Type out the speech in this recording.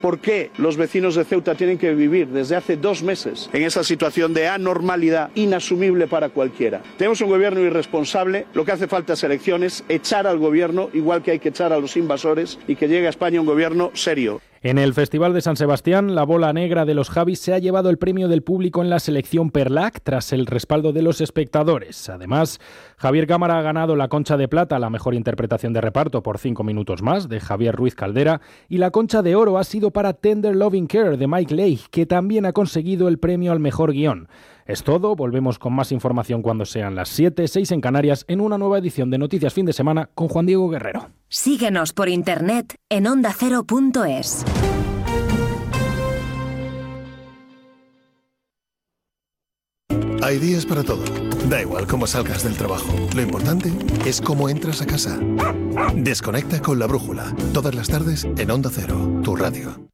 ¿Por qué los vecinos de Ceuta tienen que vivir desde hace 2 meses en esa situación de anormalidad inasumible para cualquiera? Tenemos un gobierno irresponsable, lo que hace falta es elecciones, echar al gobierno, igual que hay que echar a los invasores, y que llegue a España un gobierno serio. En el Festival de San Sebastián, la bola negra de los Javis se ha llevado el premio del público en la selección Perlac tras el respaldo de los espectadores. Además, Javier Cámara ha ganado la Concha de Plata, la mejor interpretación de reparto por 5 minutos más, de Javier Ruiz Caldera, y la Concha de Oro ha sido para Tender Loving Care, de Mike Leigh, que también ha conseguido el premio al mejor guión. Es todo, volvemos con más información cuando sean las 7:06 en Canarias, en una nueva edición de Noticias Fin de Semana con Juan Diego Guerrero. Síguenos por internet en ondacero.es. Hay días para todo. Da igual cómo salgas del trabajo. Lo importante es cómo entras a casa. Desconecta con La Brújula. Todas las tardes en Onda Cero, tu radio.